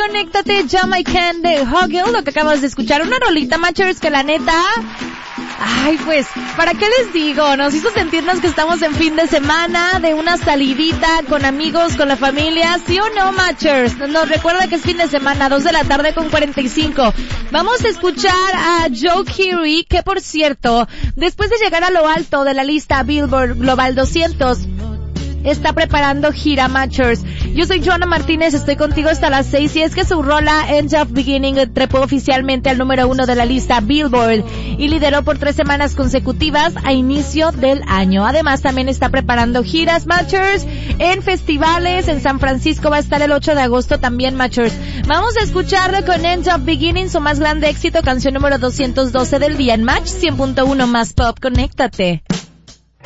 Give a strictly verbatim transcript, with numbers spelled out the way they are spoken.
conéctate, Jamaican de Huggle, lo que acabas de escuchar, una rolita, Matchers, que la neta... Ay, pues, ¿para qué les digo? Nos hizo sentirnos que estamos en fin de semana, de una salidita con amigos, con la familia, ¿sí o no, Matchers? Nos recuerda que es fin de semana, dos de la tarde con cuarenta y cinco. Vamos a escuchar a Joe Keery, que por cierto, después de llegar a lo alto de la lista Billboard Global doscientos, está preparando gira, Matchers. Yo soy Joana Martínez, estoy contigo hasta las seis, y es que su rola End of Beginning trepó oficialmente al número uno de la lista Billboard y lideró por tres semanas consecutivas a inicio del año. Además, también está preparando giras, Matchers, en festivales. En San Francisco va a estar el ocho de agosto también, Matchers. Vamos a escucharlo con End of Beginning, su más grande éxito, canción número doscientos doce del día en Match cien punto uno más Pop. Conéctate.